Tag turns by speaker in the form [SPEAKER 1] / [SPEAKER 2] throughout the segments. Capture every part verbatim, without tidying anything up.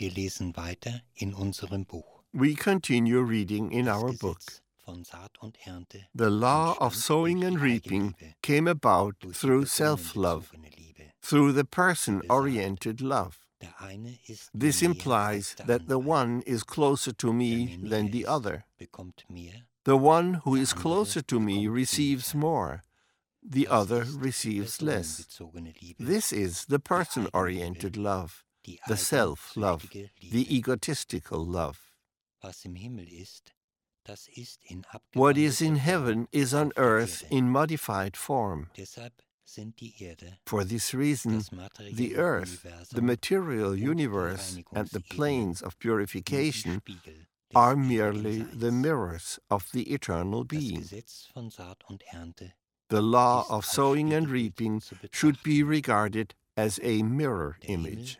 [SPEAKER 1] Wir lesen weiter in unserem Buch.
[SPEAKER 2] We continue reading in
[SPEAKER 1] Das
[SPEAKER 2] our book.
[SPEAKER 1] Gesetz von Saat und Ernte
[SPEAKER 2] The law of
[SPEAKER 1] entstand
[SPEAKER 2] sowing
[SPEAKER 1] durch
[SPEAKER 2] and
[SPEAKER 1] die
[SPEAKER 2] reaping
[SPEAKER 1] Eigenliebe,
[SPEAKER 2] came about
[SPEAKER 1] durch die
[SPEAKER 2] through self-love,
[SPEAKER 1] personenbezogene Liebe.
[SPEAKER 2] through the person-oriented love.
[SPEAKER 1] Der eine ist
[SPEAKER 2] This
[SPEAKER 1] mir näher
[SPEAKER 2] implies
[SPEAKER 1] als der
[SPEAKER 2] that the
[SPEAKER 1] andere.
[SPEAKER 2] one is closer to
[SPEAKER 1] Wer
[SPEAKER 2] me
[SPEAKER 1] mir
[SPEAKER 2] than
[SPEAKER 1] näher
[SPEAKER 2] the
[SPEAKER 1] ist,
[SPEAKER 2] other.
[SPEAKER 1] bekommt mehr.
[SPEAKER 2] The one who
[SPEAKER 1] Der
[SPEAKER 2] is
[SPEAKER 1] andere
[SPEAKER 2] closer to me
[SPEAKER 1] bekommt
[SPEAKER 2] receives
[SPEAKER 1] weniger.
[SPEAKER 2] more. The
[SPEAKER 1] Das
[SPEAKER 2] other
[SPEAKER 1] ist die
[SPEAKER 2] receives less.
[SPEAKER 1] personenbezogene Liebe,
[SPEAKER 2] This is the person-oriented love,
[SPEAKER 1] die
[SPEAKER 2] the self-love,
[SPEAKER 1] eigensüchtige Liebe.
[SPEAKER 2] the egotistical love.
[SPEAKER 1] Was im Himmel ist, das ist in
[SPEAKER 2] What is in
[SPEAKER 1] abgewandelter
[SPEAKER 2] heaven
[SPEAKER 1] Form
[SPEAKER 2] is on
[SPEAKER 1] auf der
[SPEAKER 2] earth
[SPEAKER 1] Erde.
[SPEAKER 2] in modified form.
[SPEAKER 1] Deshalb sind die Erde,
[SPEAKER 2] For this reason,
[SPEAKER 1] das
[SPEAKER 2] the
[SPEAKER 1] materielle
[SPEAKER 2] earth,
[SPEAKER 1] Universum
[SPEAKER 2] the material
[SPEAKER 1] und die
[SPEAKER 2] universe, and the
[SPEAKER 1] Reinigungsebene
[SPEAKER 2] planes of
[SPEAKER 1] nur die
[SPEAKER 2] purification
[SPEAKER 1] Spiegel des
[SPEAKER 2] are
[SPEAKER 1] ewigen
[SPEAKER 2] merely the
[SPEAKER 1] Seins.
[SPEAKER 2] mirrors of the eternal
[SPEAKER 1] Das
[SPEAKER 2] being.
[SPEAKER 1] Gesetz von Saat und Ernte
[SPEAKER 2] The law
[SPEAKER 1] ist
[SPEAKER 2] of
[SPEAKER 1] als
[SPEAKER 2] sowing and
[SPEAKER 1] Spiegelbild
[SPEAKER 2] reaping
[SPEAKER 1] zu
[SPEAKER 2] should be
[SPEAKER 1] betrachten.
[SPEAKER 2] regarded as a mirror
[SPEAKER 1] Der Himmel
[SPEAKER 2] image.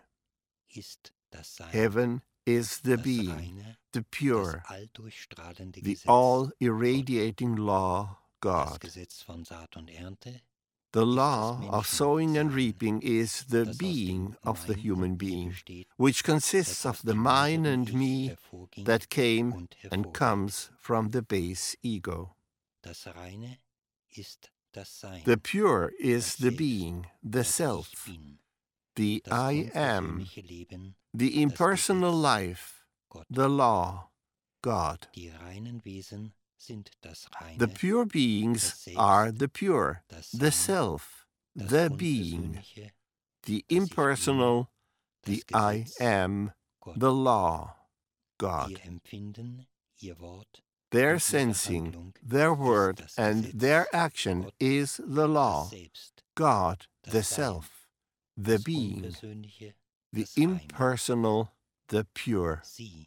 [SPEAKER 1] ist das Sein,
[SPEAKER 2] Heaven is the
[SPEAKER 1] das
[SPEAKER 2] being,
[SPEAKER 1] reine,
[SPEAKER 2] the
[SPEAKER 1] das
[SPEAKER 2] pure,
[SPEAKER 1] alldurchstrahlende
[SPEAKER 2] the
[SPEAKER 1] Gesetz.
[SPEAKER 2] all-irradiating law,
[SPEAKER 1] Das
[SPEAKER 2] God.
[SPEAKER 1] Gesetz von Saat und Ernte
[SPEAKER 2] The
[SPEAKER 1] ist das
[SPEAKER 2] law of sowing and
[SPEAKER 1] Menschensein,
[SPEAKER 2] reaping is the
[SPEAKER 1] das aus
[SPEAKER 2] being
[SPEAKER 1] dem
[SPEAKER 2] of the
[SPEAKER 1] Mein
[SPEAKER 2] human
[SPEAKER 1] und Mir
[SPEAKER 2] being,
[SPEAKER 1] besteht,
[SPEAKER 2] which
[SPEAKER 1] das
[SPEAKER 2] consists
[SPEAKER 1] aus
[SPEAKER 2] of the
[SPEAKER 1] dem
[SPEAKER 2] mine
[SPEAKER 1] niederen
[SPEAKER 2] and
[SPEAKER 1] Ich
[SPEAKER 2] me
[SPEAKER 1] hervorging
[SPEAKER 2] that came
[SPEAKER 1] und
[SPEAKER 2] and
[SPEAKER 1] hervorgeht.
[SPEAKER 2] comes from the base ego.
[SPEAKER 1] Das Reine ist das Sein,
[SPEAKER 2] The pure is
[SPEAKER 1] das
[SPEAKER 2] the
[SPEAKER 1] Selbst,
[SPEAKER 2] being, the
[SPEAKER 1] das Ich
[SPEAKER 2] self,
[SPEAKER 1] Bin,
[SPEAKER 2] the
[SPEAKER 1] das
[SPEAKER 2] I am,
[SPEAKER 1] unpersönliche Leben,
[SPEAKER 2] the
[SPEAKER 1] das
[SPEAKER 2] impersonal
[SPEAKER 1] Gesetz,
[SPEAKER 2] life,
[SPEAKER 1] Gott.
[SPEAKER 2] the law, God.
[SPEAKER 1] Die reinen Wesen sind das
[SPEAKER 2] The
[SPEAKER 1] Reine,
[SPEAKER 2] pure beings
[SPEAKER 1] das Selbst,
[SPEAKER 2] are the pure,
[SPEAKER 1] das
[SPEAKER 2] the
[SPEAKER 1] Sein,
[SPEAKER 2] self,
[SPEAKER 1] das
[SPEAKER 2] the being,
[SPEAKER 1] Unpersönliche,
[SPEAKER 2] the
[SPEAKER 1] das Ich Bin,
[SPEAKER 2] impersonal,
[SPEAKER 1] das
[SPEAKER 2] the I
[SPEAKER 1] Gesetz,
[SPEAKER 2] am,
[SPEAKER 1] Gott.
[SPEAKER 2] the law, God.
[SPEAKER 1] Ihr Empfinden, ihr Wort,
[SPEAKER 2] Their
[SPEAKER 1] und ihre
[SPEAKER 2] sensing,
[SPEAKER 1] Handlung
[SPEAKER 2] their
[SPEAKER 1] ist
[SPEAKER 2] word,
[SPEAKER 1] das
[SPEAKER 2] and
[SPEAKER 1] Gesetz,
[SPEAKER 2] their action
[SPEAKER 1] Gott,
[SPEAKER 2] is the law,
[SPEAKER 1] das Selbst,
[SPEAKER 2] God,
[SPEAKER 1] das
[SPEAKER 2] the
[SPEAKER 1] Sein,
[SPEAKER 2] self, the
[SPEAKER 1] das
[SPEAKER 2] being,
[SPEAKER 1] Unpersönliche,
[SPEAKER 2] the
[SPEAKER 1] das Reine.
[SPEAKER 2] impersonal, the pure.
[SPEAKER 1] Sie,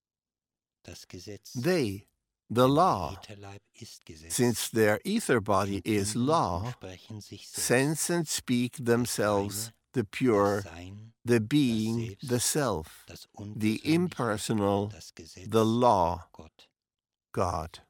[SPEAKER 1] das Gesetz,
[SPEAKER 2] They, the
[SPEAKER 1] denn
[SPEAKER 2] law,
[SPEAKER 1] ihr Ätherleib ist Gesetz,
[SPEAKER 2] since their ether body is
[SPEAKER 1] empfinden und
[SPEAKER 2] law,
[SPEAKER 1] sprechen sich selbst,
[SPEAKER 2] sense and speak themselves,
[SPEAKER 1] Reine,
[SPEAKER 2] the
[SPEAKER 1] das
[SPEAKER 2] pure,
[SPEAKER 1] Sein,
[SPEAKER 2] the
[SPEAKER 1] das
[SPEAKER 2] being,
[SPEAKER 1] Selbst,
[SPEAKER 2] the self,
[SPEAKER 1] das
[SPEAKER 2] the
[SPEAKER 1] Unpersönliche,
[SPEAKER 2] impersonal,
[SPEAKER 1] das Gesetz,
[SPEAKER 2] the law,
[SPEAKER 1] Gott.
[SPEAKER 2] God.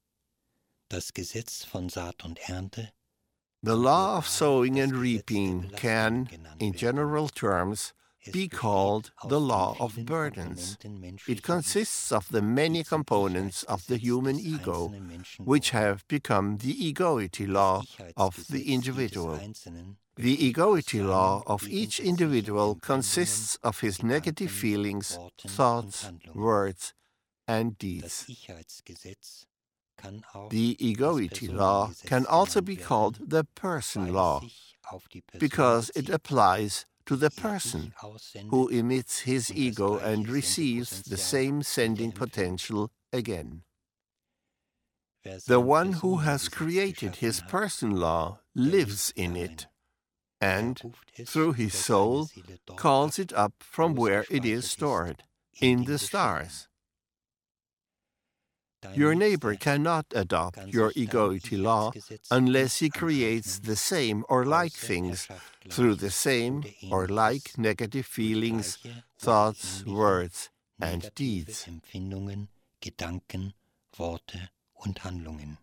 [SPEAKER 1] Das Gesetz von Saat und Ernte
[SPEAKER 2] The
[SPEAKER 1] kann
[SPEAKER 2] law of
[SPEAKER 1] global
[SPEAKER 2] sowing
[SPEAKER 1] das
[SPEAKER 2] and
[SPEAKER 1] Gesetz der
[SPEAKER 2] reaping
[SPEAKER 1] Belastungen
[SPEAKER 2] can,
[SPEAKER 1] genannt
[SPEAKER 2] in
[SPEAKER 1] werden.
[SPEAKER 2] general terms,
[SPEAKER 1] Es
[SPEAKER 2] be
[SPEAKER 1] besteht
[SPEAKER 2] called
[SPEAKER 1] aus
[SPEAKER 2] the
[SPEAKER 1] den
[SPEAKER 2] law of
[SPEAKER 1] vielen
[SPEAKER 2] burdens.
[SPEAKER 1] Komponenten
[SPEAKER 2] It
[SPEAKER 1] menschlichen
[SPEAKER 2] consists of the
[SPEAKER 1] Ichs,
[SPEAKER 2] many
[SPEAKER 1] die zum
[SPEAKER 2] components of the
[SPEAKER 1] Ichheitsgesetz
[SPEAKER 2] human
[SPEAKER 1] des
[SPEAKER 2] ego,
[SPEAKER 1] einzelnen Menschen
[SPEAKER 2] which
[SPEAKER 1] wurden.
[SPEAKER 2] have become the egoity
[SPEAKER 1] Das
[SPEAKER 2] law of
[SPEAKER 1] Ichheitsgesetz
[SPEAKER 2] the
[SPEAKER 1] jedes
[SPEAKER 2] individual.
[SPEAKER 1] Einzelnen
[SPEAKER 2] The
[SPEAKER 1] besteht aus
[SPEAKER 2] egoity
[SPEAKER 1] seinen
[SPEAKER 2] law of
[SPEAKER 1] gegen
[SPEAKER 2] each
[SPEAKER 1] sich
[SPEAKER 2] individual
[SPEAKER 1] Empfindungen,
[SPEAKER 2] consists of his negative
[SPEAKER 1] Gedanken,
[SPEAKER 2] feelings,
[SPEAKER 1] Worten und
[SPEAKER 2] thoughts,
[SPEAKER 1] Handlungen.
[SPEAKER 2] words, and
[SPEAKER 1] Das
[SPEAKER 2] deeds.
[SPEAKER 1] Ichheitsgesetz kann auch
[SPEAKER 2] The
[SPEAKER 1] das
[SPEAKER 2] egoity law
[SPEAKER 1] Personengesetz
[SPEAKER 2] can also
[SPEAKER 1] genannt
[SPEAKER 2] be
[SPEAKER 1] werden,
[SPEAKER 2] called the person
[SPEAKER 1] weil
[SPEAKER 2] law,
[SPEAKER 1] es sich auf die Person
[SPEAKER 2] because it
[SPEAKER 1] bezieht,
[SPEAKER 2] applies to the
[SPEAKER 1] die ihr
[SPEAKER 2] person
[SPEAKER 1] Ich aussendet
[SPEAKER 2] who emits his
[SPEAKER 1] und das
[SPEAKER 2] ego and
[SPEAKER 1] gleiche
[SPEAKER 2] receives the
[SPEAKER 1] Sendepotenzial
[SPEAKER 2] same
[SPEAKER 1] wieder
[SPEAKER 2] sending
[SPEAKER 1] empfängt.
[SPEAKER 2] potential again.
[SPEAKER 1] Wer
[SPEAKER 2] The
[SPEAKER 1] sein
[SPEAKER 2] one who has
[SPEAKER 1] Personengesetz
[SPEAKER 2] created his
[SPEAKER 1] geschaffen hat,
[SPEAKER 2] person law
[SPEAKER 1] der
[SPEAKER 2] lives
[SPEAKER 1] lebt
[SPEAKER 2] in
[SPEAKER 1] darin.
[SPEAKER 2] it,
[SPEAKER 1] Er
[SPEAKER 2] and,
[SPEAKER 1] ruft es
[SPEAKER 2] through his
[SPEAKER 1] über seine
[SPEAKER 2] soul,
[SPEAKER 1] Seele dort
[SPEAKER 2] calls
[SPEAKER 1] ab,
[SPEAKER 2] it up from
[SPEAKER 1] wo es
[SPEAKER 2] where it is
[SPEAKER 1] gespeichert ist,
[SPEAKER 2] stored,
[SPEAKER 1] in
[SPEAKER 2] in
[SPEAKER 1] den
[SPEAKER 2] the
[SPEAKER 1] Gestirnen.
[SPEAKER 2] stars.
[SPEAKER 1] Dein
[SPEAKER 2] Your
[SPEAKER 1] Nächster
[SPEAKER 2] neighbor cannot adopt
[SPEAKER 1] kann
[SPEAKER 2] your
[SPEAKER 1] sich deinem
[SPEAKER 2] egoity law
[SPEAKER 1] Ichheitsgesetz
[SPEAKER 2] unless he
[SPEAKER 1] nicht
[SPEAKER 2] creates
[SPEAKER 1] aneignen,
[SPEAKER 2] the same or like
[SPEAKER 1] außer er
[SPEAKER 2] things
[SPEAKER 1] schafft
[SPEAKER 2] through the
[SPEAKER 1] Gleiches
[SPEAKER 2] same
[SPEAKER 1] oder
[SPEAKER 2] or
[SPEAKER 1] Ähnliches
[SPEAKER 2] like negative
[SPEAKER 1] durch
[SPEAKER 2] feelings,
[SPEAKER 1] gleiche oder
[SPEAKER 2] thoughts,
[SPEAKER 1] ähnliche
[SPEAKER 2] words, and
[SPEAKER 1] negative
[SPEAKER 2] deeds.
[SPEAKER 1] Empfindungen, Gedanken, Worte und Handlungen.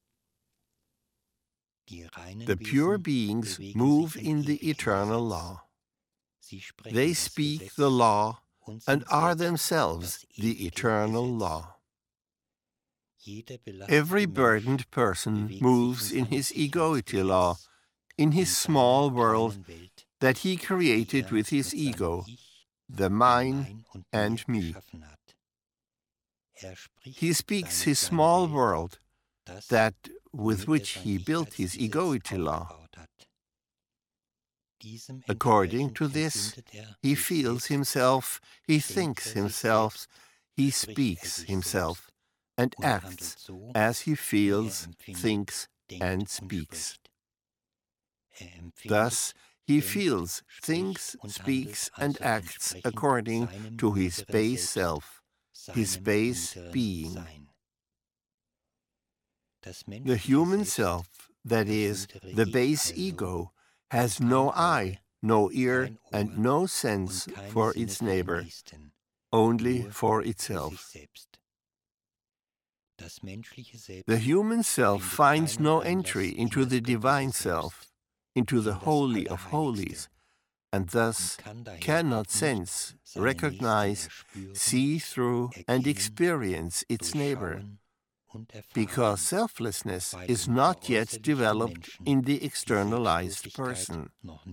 [SPEAKER 1] Die reinen
[SPEAKER 2] The pure
[SPEAKER 1] Wesen
[SPEAKER 2] beings
[SPEAKER 1] bewegen
[SPEAKER 2] move
[SPEAKER 1] sich im
[SPEAKER 2] in the
[SPEAKER 1] ewigen
[SPEAKER 2] eternal
[SPEAKER 1] Gesetz.
[SPEAKER 2] law.
[SPEAKER 1] Sie sprechen
[SPEAKER 2] They
[SPEAKER 1] das
[SPEAKER 2] speak
[SPEAKER 1] Gesetz
[SPEAKER 2] the law
[SPEAKER 1] und
[SPEAKER 2] and
[SPEAKER 1] sind
[SPEAKER 2] are
[SPEAKER 1] selbst
[SPEAKER 2] themselves
[SPEAKER 1] das
[SPEAKER 2] the
[SPEAKER 1] ewige
[SPEAKER 2] eternal
[SPEAKER 1] Gesetz.
[SPEAKER 2] law.
[SPEAKER 1] Jeder
[SPEAKER 2] Every
[SPEAKER 1] belastete Mensch
[SPEAKER 2] burdened person
[SPEAKER 1] bewegt
[SPEAKER 2] moves
[SPEAKER 1] sich in
[SPEAKER 2] in
[SPEAKER 1] seinem
[SPEAKER 2] his egoity law,
[SPEAKER 1] Ichheitsgesetz,
[SPEAKER 2] in
[SPEAKER 1] in
[SPEAKER 2] his
[SPEAKER 1] seiner
[SPEAKER 2] small world
[SPEAKER 1] kleinen Welt,
[SPEAKER 2] that he
[SPEAKER 1] die
[SPEAKER 2] created
[SPEAKER 1] er
[SPEAKER 2] with his
[SPEAKER 1] mit seinem
[SPEAKER 2] ego,
[SPEAKER 1] Ich,
[SPEAKER 2] the
[SPEAKER 1] dem
[SPEAKER 2] mine
[SPEAKER 1] Mein und
[SPEAKER 2] and
[SPEAKER 1] Mir
[SPEAKER 2] me.
[SPEAKER 1] geschaffen hat. Er spricht
[SPEAKER 2] He speaks
[SPEAKER 1] seine
[SPEAKER 2] his
[SPEAKER 1] kleine
[SPEAKER 2] small
[SPEAKER 1] Welt,
[SPEAKER 2] world,
[SPEAKER 1] das,
[SPEAKER 2] that with
[SPEAKER 1] womit er
[SPEAKER 2] which
[SPEAKER 1] sein
[SPEAKER 2] he built his
[SPEAKER 1] Ichheitsgesetz
[SPEAKER 2] egoity law.
[SPEAKER 1] aufgebaut hat. Diesem
[SPEAKER 2] According
[SPEAKER 1] entsprechend
[SPEAKER 2] to this,
[SPEAKER 1] empfindet er
[SPEAKER 2] he
[SPEAKER 1] sich
[SPEAKER 2] feels
[SPEAKER 1] selbst,
[SPEAKER 2] himself, he
[SPEAKER 1] denkt
[SPEAKER 2] thinks
[SPEAKER 1] er sich
[SPEAKER 2] himself,
[SPEAKER 1] selbst,
[SPEAKER 2] he
[SPEAKER 1] spricht er
[SPEAKER 2] speaks
[SPEAKER 1] sich
[SPEAKER 2] himself,
[SPEAKER 1] selbst
[SPEAKER 2] and
[SPEAKER 1] und
[SPEAKER 2] acts
[SPEAKER 1] handelt so,
[SPEAKER 2] as he
[SPEAKER 1] wie er
[SPEAKER 2] feels,
[SPEAKER 1] empfindet,
[SPEAKER 2] thinks,
[SPEAKER 1] denkt
[SPEAKER 2] and
[SPEAKER 1] und
[SPEAKER 2] speaks.
[SPEAKER 1] spricht. Er empfindet,
[SPEAKER 2] Thus, he
[SPEAKER 1] denkt,
[SPEAKER 2] feels,
[SPEAKER 1] spricht
[SPEAKER 2] thinks,
[SPEAKER 1] und
[SPEAKER 2] speaks,
[SPEAKER 1] handelt
[SPEAKER 2] and
[SPEAKER 1] also
[SPEAKER 2] acts
[SPEAKER 1] entsprechend
[SPEAKER 2] according
[SPEAKER 1] seinem
[SPEAKER 2] to his
[SPEAKER 1] niederen
[SPEAKER 2] base
[SPEAKER 1] Selbst,
[SPEAKER 2] self, his
[SPEAKER 1] seinem
[SPEAKER 2] base
[SPEAKER 1] niederen
[SPEAKER 2] being.
[SPEAKER 1] Sein. Das
[SPEAKER 2] The
[SPEAKER 1] menschliche
[SPEAKER 2] human
[SPEAKER 1] Selbst,
[SPEAKER 2] self, that
[SPEAKER 1] das
[SPEAKER 2] is,
[SPEAKER 1] niedere
[SPEAKER 2] the
[SPEAKER 1] Ich
[SPEAKER 2] base
[SPEAKER 1] also,
[SPEAKER 2] ego, has
[SPEAKER 1] hat
[SPEAKER 2] no
[SPEAKER 1] kein
[SPEAKER 2] eye,
[SPEAKER 1] Auge,
[SPEAKER 2] no ear,
[SPEAKER 1] kein
[SPEAKER 2] and
[SPEAKER 1] Ohr
[SPEAKER 2] no
[SPEAKER 1] und
[SPEAKER 2] sense
[SPEAKER 1] keine
[SPEAKER 2] for
[SPEAKER 1] Sinne
[SPEAKER 2] its
[SPEAKER 1] für den
[SPEAKER 2] neighbor,
[SPEAKER 1] Nächsten,
[SPEAKER 2] only
[SPEAKER 1] nur
[SPEAKER 2] for
[SPEAKER 1] für sich
[SPEAKER 2] itself.
[SPEAKER 1] selbst. Das menschliche Selbst
[SPEAKER 2] The human self
[SPEAKER 1] findet
[SPEAKER 2] finds
[SPEAKER 1] keinen
[SPEAKER 2] no
[SPEAKER 1] Einlass
[SPEAKER 2] entry
[SPEAKER 1] in
[SPEAKER 2] into
[SPEAKER 1] das
[SPEAKER 2] the
[SPEAKER 1] göttliche
[SPEAKER 2] divine
[SPEAKER 1] Selbst,
[SPEAKER 2] self, into the
[SPEAKER 1] in das
[SPEAKER 2] Holy of
[SPEAKER 1] Allerheiligste.
[SPEAKER 2] Holies, and thus cannot sense, recognize, see through, and experience its neighbor, because selflessness is not yet developed in the externalized person.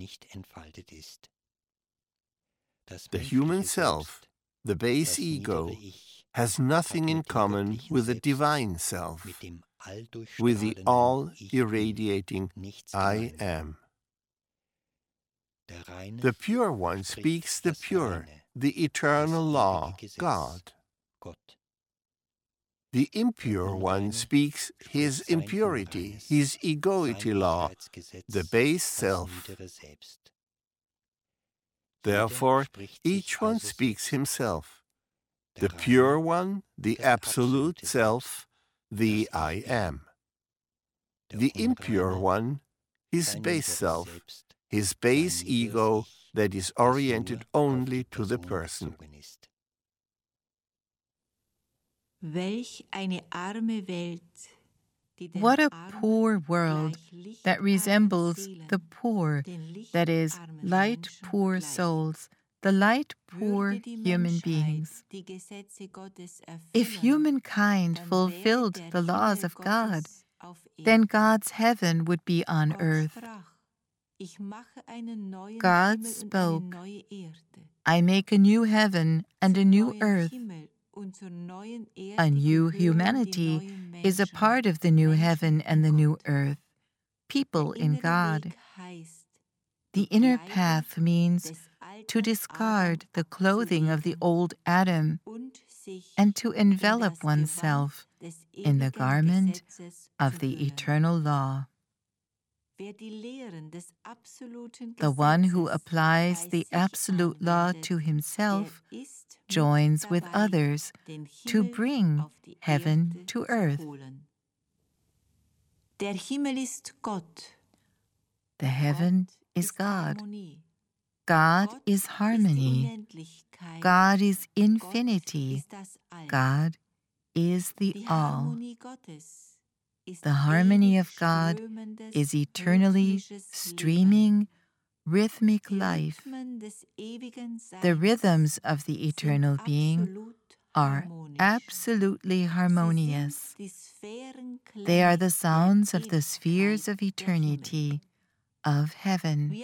[SPEAKER 2] The human self, the base ego, has nothing in common with the divine self, with the all-irradiating I Am. The pure one speaks the pure, the eternal law, God. The impure one speaks his impurity, his egoity law, the base self. Therefore, each one speaks himself. The pure one, the absolute self, the I Am. The impure one, his base self, his base ego that is oriented only to the person.
[SPEAKER 3] What a poor world that resembles the poor, that is, light-poor souls, the light-poor human beings. If humankind fulfilled the laws of God, then God's heaven would be on earth. God spoke, "I make a new heaven and a new earth." A new humanity is a part of the new heaven and the new earth, people in God. The inner path means to discard the clothing of the old Adam and to envelop oneself in the garment of the eternal law. The one who applies the absolute law to himself joins with others to bring heaven to earth. The heaven is God. God is harmony. God is infinity. God is the all. The harmony of God is eternally streaming, rhythmic life. The rhythms of the eternal being are absolutely harmonious. They are the sounds of the spheres of eternity, of heaven.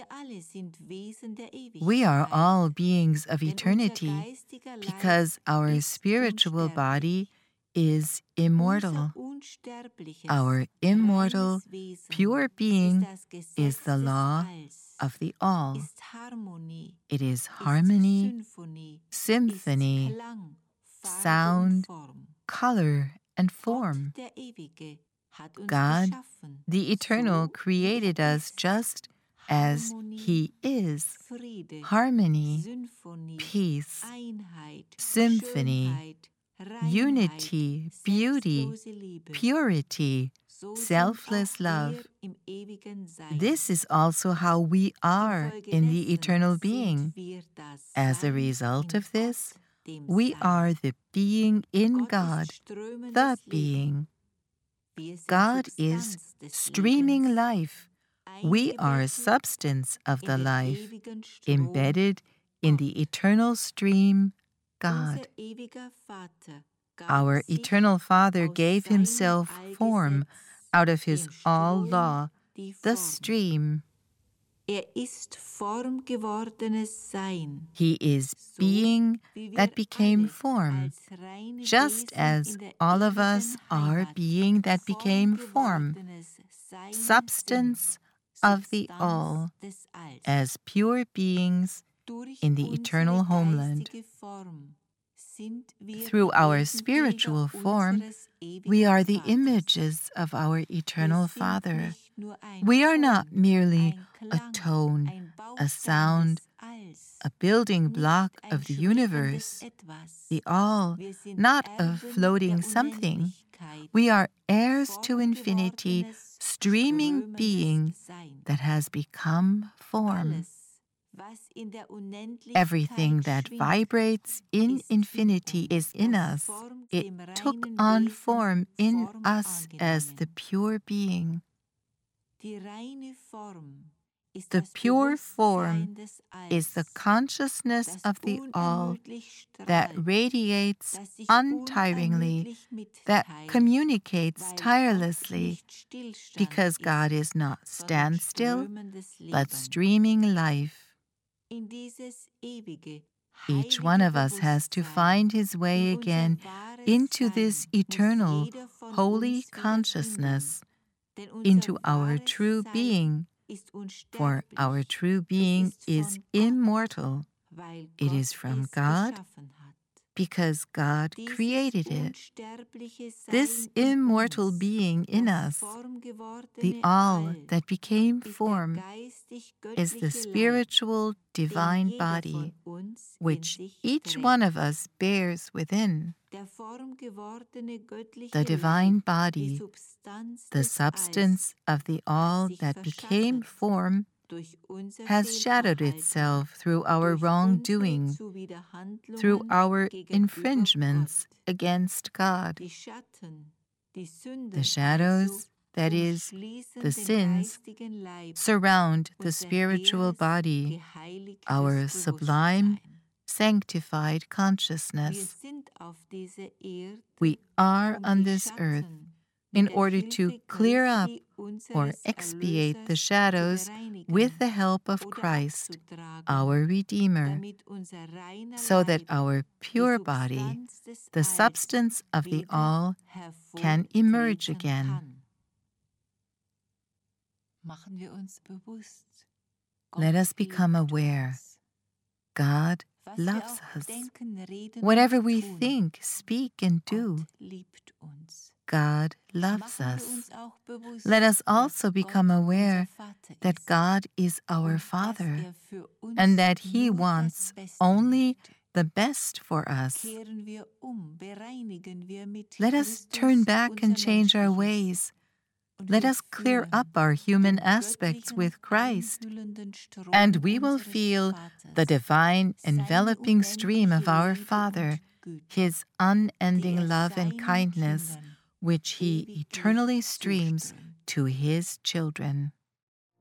[SPEAKER 3] We are all beings of eternity because our spiritual body is immortal. Our immortal, pure being is the law of the all. It is harmony, symphony, sound, color, and form. God, the Eternal, created us just as He is: harmony, peace, symphony, unity, beauty, purity, selfless love. This is also how we are in the eternal being. As a result of this, we are the being in God, the being. God is streaming life. We are substance of the life, embedded in the eternal stream, God. Our eternal Father gave Himself form out of His all-law, the stream. He is being that became form, just as all of us are being that became form, substance of the all, as pure beings in the eternal homeland. Through our spiritual form, we are the images of our eternal Father. We are not merely a tone, a sound, a building block of the universe, the all, not a floating something. We are heirs to infinity, streaming being that has become form. Everything that vibrates in infinity is in us. It took on form in us as the pure being. The pure form is the consciousness of the All that radiates untiringly, that communicates tirelessly, because God is not standstill, but streaming life. Each one of us has to find his way again into this eternal, holy consciousness, into our true being, for our true being is immortal. It is from God, because God created it. This immortal being in us, the All that became form, is the spiritual divine body which each one of us bears within. The divine body, the substance of the All that became form, has shadowed itself through our wrongdoing, through our infringements against God. The shadows, that is, the sins, surround the spiritual body, our sublime, sanctified consciousness. We are on this earth in order to clear up or expiate the shadows with the help of Christ, our Redeemer, so that our pure body, the substance of the All, can emerge again. Let us become aware. God loves us. Whatever we think, speak, and do, God loves us. Let us also become aware that God is our Father and that He wants only the best for us. Let us turn back and change our ways. Let us clear up our human aspects with Christ, and we will feel the divine enveloping stream of our Father, His unending love and kindness, which He eternally streams to His children.